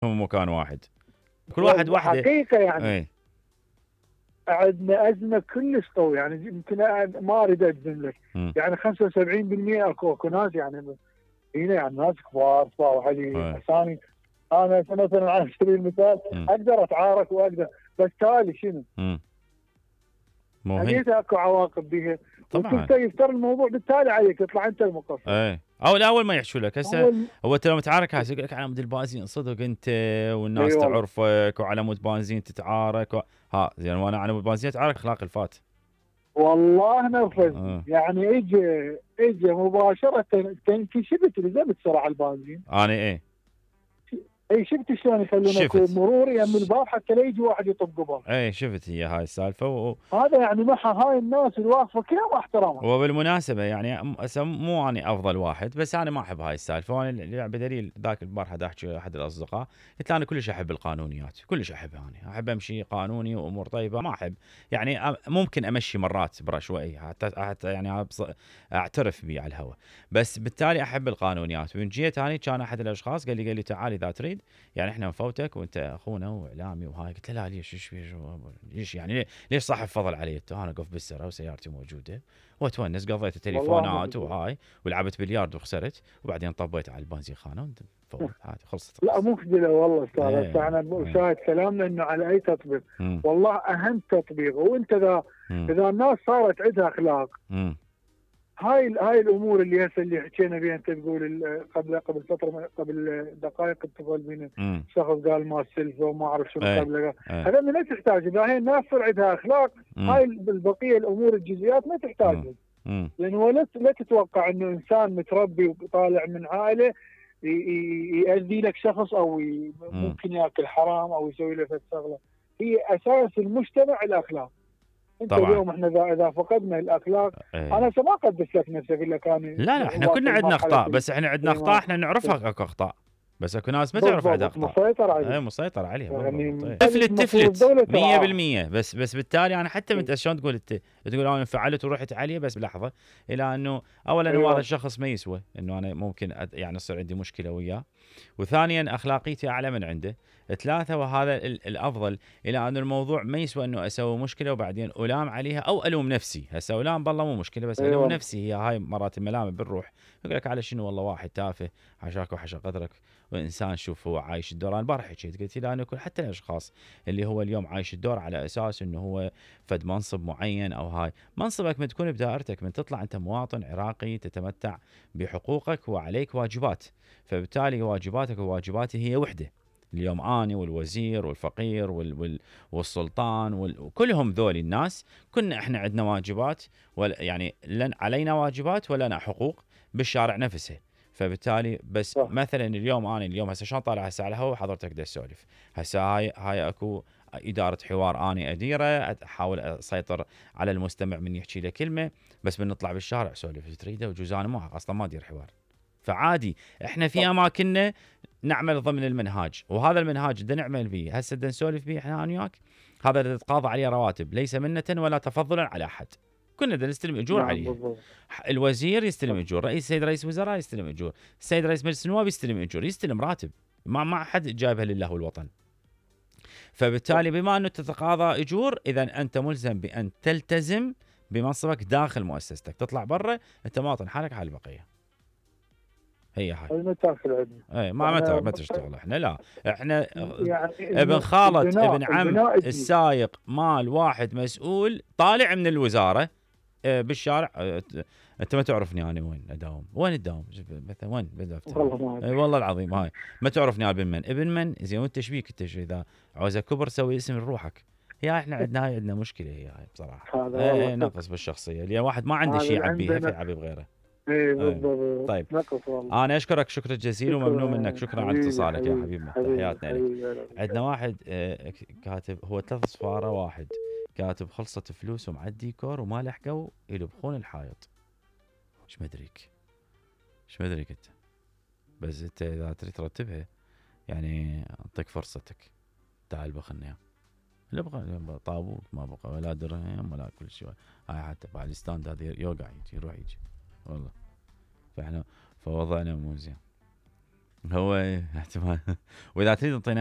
هم مكان واحد، كل واحد وحده. حقيقه يعني اي عندنا ازمه كلش قويه، يعني يمكن ما اريد اجزم لك، يعني 75% اكو ناس يعني هنا، يعني ناس كبار صاروا علي ثاني. انا مثلا على سبيل المثال اقدر اتعارك واقدر، بس تالي شنو؟ لقيت اكو عواقب بها طبعا، يفتر الموضوع بالتالي عليك، تطلع انت المقصر. او الاول ما يحشوا لك. هسه هو انت لو متعارك هسه يقول لك على مود البنزين صدق انت والناس تعرفك، وعلى مود بنزين تتعارك ها زين، وانا على مود بنزين اتعارك اخلاق الفات. والله نرفز يعني اجى مباشره انكشفت لي زي بسرعه البنزين. انا اي شفت شلون يخلونك مرور يم الباب حتى لا يجي واحد يطق قبل. اي شفت هي هاي السالفه هذا يعني محى هاي الناس الواقفه كلها مع احترامها. وبالمناسبه يعني مو اني افضل واحد، بس انا ما احب هاي السالفه. وانا بدليل ذاك البارحه احكي احد الاصدقاء، قلت له انا كلش احب القانونيات، كلش احبها. انا احب امشي قانوني وامور طيبه، ما احب يعني ممكن امشي مرات برشوائي حتى يعني اعترف بي على الهواء، بس بالتالي احب القانونيات. ومن جيت اني كان احد الاشخاص قال لي تعال اذا تريد يعني احنا نفوتك وانت اخونا واعلامي وهاي. قلت له لا ليش ليش يعني ليش صاحب فضل علي؟ انا اقف بالسره وسيارتي موجوده واتونس، قضيت التليفونات وهاي ولعبت بلياردو وخسرت، وبعدين طبيت على البنزين خانه فوت عادي خلصت. لا مخجله والله استاذ. انا شاهد كلامنا انه على اي تطبيق والله اهم تطبيق. وانت اذا الناس صارت عندها اخلاق، هاي الامور اللي هسه اللي حكينا بها، انت تقول قبل فتره، قبل دقائق تقول بينا شخص قال ما السلفه وما اعرف شنو قبل، هذا ما تحتاج. اذا هي الناس صار عندها اخلاق، هاي البقيه الامور الجزئيات ما تحتاج. لان هو لا تتوقع انه انسان متربي وطالع من عائله يأذي لك شخص او ممكن ياكل حرام او يسوي له شغله. هي اساس المجتمع الاخلاق. انت طبعا. اليوم احنا اذا فقدنا الاخلاق، انا ما قدس لك نفسك الا كان لا احنا كنا عندنا اخطاء، بس احنا عندنا اخطاء احنا نعرفها اكو اخطاء، بس اكو ناس ما تعرف عندها اخطاء مسيطر عليها. مسيطر عليها يعني تفلت 100%. بس بالتالي انا حتى انت شلون تقول تقول انا انفعلت ورحت عليه بس بلحظه، الى انه اولا هو هذا الشخص ما يسوى انه انا ممكن يعني يصير عندي مشكله وياه، وثانيا اخلاقيتي اعلى من عنده، ثلاثه وهذا الافضل الى ان الموضوع ما يسوى انه اسوي مشكله وبعدين الام عليها او الوم نفسي. هسه الام بالله مو مشكله، بس الوم نفسي هي هاي مرات الملامه بالروح. يقول لك على شنو والله واحد تافه حشاك وحشا قدرك، وانسان شوف هو عايش الدور. انا البارحه حكيت قلت لا، انا حتى الاشخاص اللي هو اليوم عايش الدور على اساس انه هو فد منصب معين او هاي منصبك من تكون بدائرتك، من تطلع انت مواطن عراقي تتمتع بحقوقك وعليك واجبات، فبالتالي واجباتك وواجباتي هي وحده. اليوم اني والوزير والفقير والسلطان وكلهم ذولي الناس كنا احنا عندنا واجبات، يعني لن علينا واجبات ولنا حقوق بالشارع نفسه. فبالتالي بس مثلا اليوم هسه شلون طالع هسه على الهواء حضرتك دا اسولف هسه هاي اكو اداره حوار اني اديره، احاول اسيطر على المستمع من يحكي له كلمه، بس بنطلع بالشارع اسولف تريده وجوز انا ما اصلا ما ادير حوار. فعادي احنا في اماكننا نعمل ضمن المنهاج، وهذا المنهاج بدنا نعمل به هسه بدنا نسولف به احنا انا وياك، هذا اللي تتقاضى عليه رواتب ليس منة ولا تفضلا على احد، كنا بدنا نستلم اجور عليه. الوزير يستلم اجور، السيد رئيس وزراء يستلم اجور، السيد رئيس مجلس النواب يستلم اجور، يستلم راتب، ما حد جايبها لله والوطن. فبالتالي بما انه تتقاضى اجور، اذا انت ملزم بان تلتزم بمنصبك داخل مؤسستك، تطلع برا انت مواطن حالك حال البقيه. هي هاي المتاخر عندنا. اي ما تشتغل احنا، لا احنا يعني ابن خالة ابن عم السايق مال واحد مسؤول طالع من الوزاره بالشارع. انت ما تعرفني انا وين اداوم، وين تداوم مثلا وين بدفتر؟ والله العظيم هاي ما تعرفني ابن من زين، وانت ايش بيك انت اذا عاوز كبر سوي اسم لروحك. هي احنا عندنا مشكله هي بصراحه، نقص بالشخصيه اللي واحد ما عنده شيء يعبيها فيعبي بغيره. اي بالضبط. طيب انا اشكرك شكر جزيل وممنون منك، شكرا على اتصالك يا حبيبنا، تحياتنا لك. عندنا واحد كاتب هو 3 صفاره، واحد كاتب خلصت فلوس ومع الديكور وما لحقوا يلبخون الحائط. ايش مدريك انت، بس انت اذا تريد ترتبها يعني اعطيك فرصتك، تعال بخلنا لبغى طابوت ما بقى ولا درهم ولا كل شيء. هاي حتى بعد الستاند هذا يوقع يروح يجي والله، فاحنا فوضعنا مو زين. هو احتمال. واذا تريد